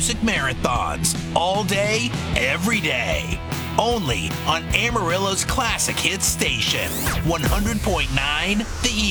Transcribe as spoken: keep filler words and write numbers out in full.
music marathons all day, every day. Only on Amarillo's Classic Hits Station, one hundred point nine The